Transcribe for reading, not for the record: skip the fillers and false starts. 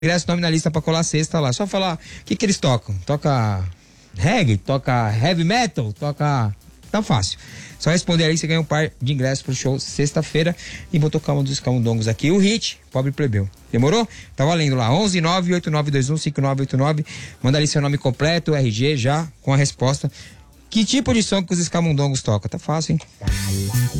ingresso, nome na lista pra colar a cesta lá. Só falar o que eles tocam. Toca reggae, toca heavy metal, toca... Tá fácil. Só responder aí, você ganha um par de ingressos pro show sexta-feira e vou tocar um dos camundongos aqui. O hit, Pobre Plebeu. Demorou? Tá valendo lá. 11989215989. Manda ali seu nome completo, RG já, com a resposta. Que tipo de som que os escamundongos tocam? Tá fácil, hein?